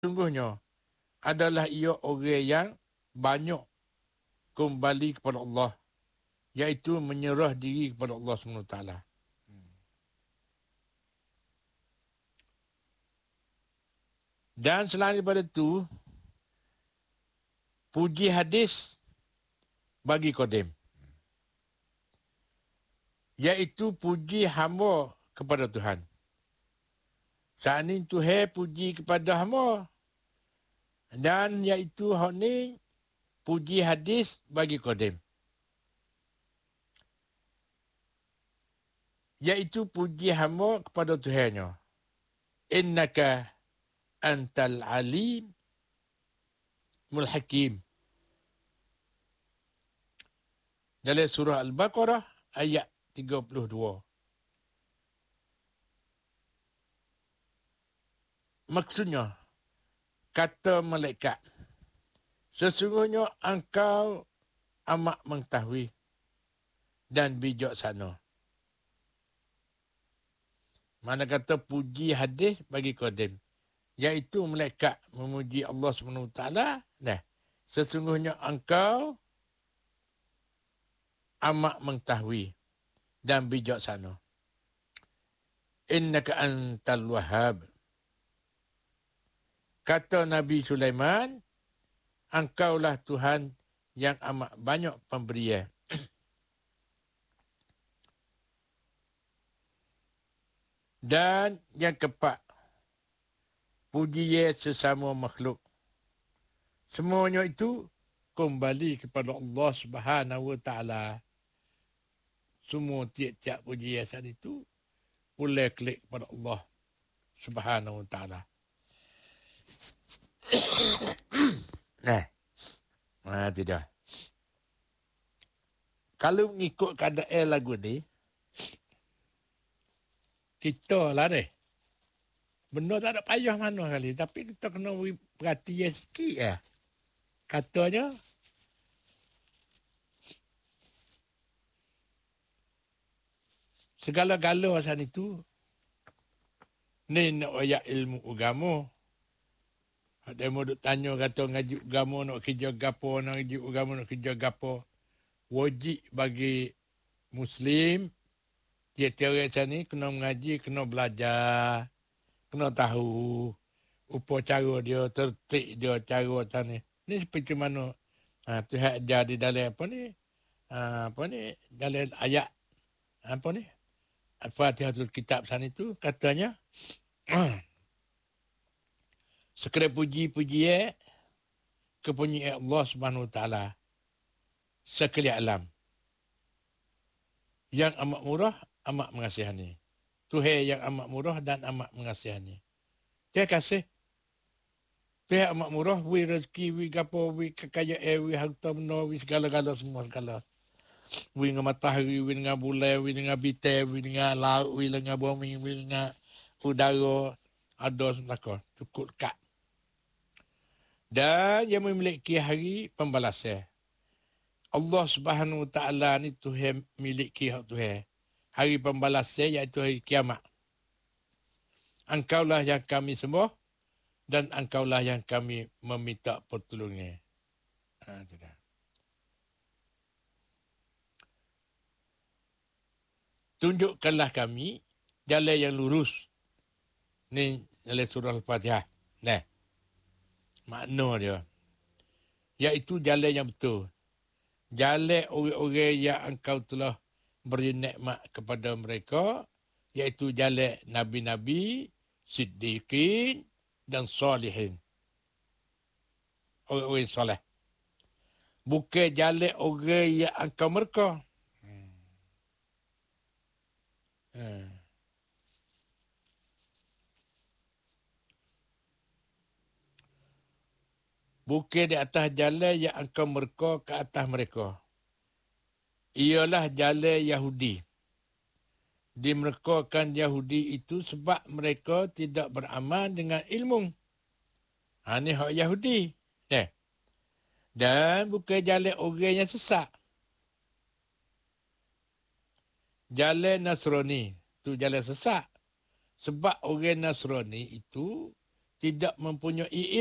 Sungguhnya adalah ia orang yang banyak kembali kepada Allah, iaitu menyerah diri kepada Allah SWT. Dan selain daripada itu, puji hadis bagi Qadim, iaitu puji hamba kepada Tuhan. Saat ini Tuhan puji kepada hamba, dan iaitu hak ni puji hadis bagi Qadim, iaitu puji hamba kepada Tuhannya. Innaka antal alim mul hakim. Dalam surah Al-Baqarah ayat 32. Maksudnya, kata malaikat, sesungguhnya engkau amat mengetahui dan bijaksana. Mana kata puji hadis bagi Qadim, iaitu malaikat memuji Allah SWT. Nah, sesungguhnya engkau amat mengetahui dan bijaksana. Innaka antal wahhab. Kata Nabi Sulaiman, engkaulah Tuhan yang amat banyak pemberian. Dan yang keempat, puji sesama makhluk. Semuanya itu kembali kepada Allah Subhanahu Wa Taala. Semua tiap-tiap pujian itu boleh klik kepada Allah Subhanahu Wa Taala. Tidak. Kalau mengikut keadaan lagu ni, kita lah ni. Benar tak ada payah mana kali. Tapi kita kena perhatian sikit lah. Katanya, segala-gala asal itu, ni nak ayat ilmu agama. Ada yang duk tanya kata ngaji agama nak kerja gapo, nak ngaji agama nak kerja gapo. Wajib bagi Muslim, tiap-tiap orang macam ni kena mengaji, kena belajar, kena tahu upacara dia, tertib dia, cara macam ni. Ni seperti mana Tuhan ajar di dalam dalam ayat Al-Fatihatul Kitab sana itu katanya, sekalian puji-puji kepunyaan Allah Subhanahu Wa Taala sekalian alam yang amat murah, amat mengasihani. Tuhan yang amat murah dan amat mengasihani. Terima kasih. Tuhan amat murah, wi rezeki, wi gapo, wi kekayaan, wi harta benda, wi segala-gala semua segala. Wi dengan matahari, wi dengan bulan, wi dengan bintang, wi dengan laut, wi dengan bumi, wi dengan udara, ada semua cukup dekat. Dan yang memiliki hari pembalasan. Allah Subhanahu Wa Taala ni Tuhan miliki hak Tuhan. Hari pembalasan iaitu hari kiamat. Engkaulah yang kami sembah dan engkaulah yang kami meminta pertolongan. Tunjukkanlah kami jalan yang lurus. Ni dalam surah Al-Fatihah. Nah, makna dia. Iaitu jalan yang betul. Jalan orang-orang yang engkau telah beri nikmat kepada mereka, iaitu jalan Nabi-Nabi, Siddiqin dan Salihin. Orang-orang soleh. Bukan jalan orang yang engkau mereka. Bukan di atas jalan yang engkau mereka ke atas mereka. Ialah jalan Yahudi. Dimerekakan Yahudi itu sebab mereka tidak beramal dengan ilmu. Ini hak Yahudi. Dan bukan jalan orang yang sesat. Jalan Nasrani itu jalan sesat. Sebab orang Nasrani itu tidak mempunyai